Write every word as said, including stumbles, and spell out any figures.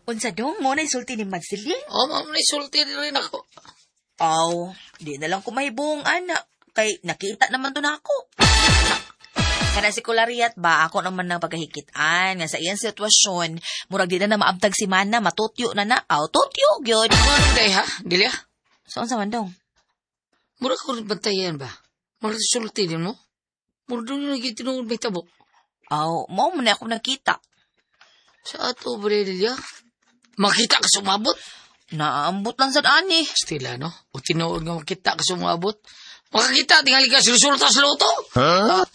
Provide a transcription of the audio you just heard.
Unsa dong mo na isulti ni Madsili? O, ma'am, naisulti rin ako. Aw, di na lang ko mahibong anak. Kay nakita naman to na ako. Kana si Kulariat ba, ako naman nang pagkahikitan. Nga sa iyang sitwasyon, murag di na na maabtag si Mana, matutyo na na. Aw, tutyo, gyud. Ano day ha? Dili ha? Saan sa man dong? Mura ko rin bantayan ba? Mura sulti din mo? Mura doon yung nagitinuod may tabok. Aw, mo mo na ako nakita. Sa ato, Bredelia? Makita ka sumabot? Naambot lang sa ani. Stila, no? O tinuod nga makita ka sumabot? Makakita, tingali ka sinusulta sa loto? Huh?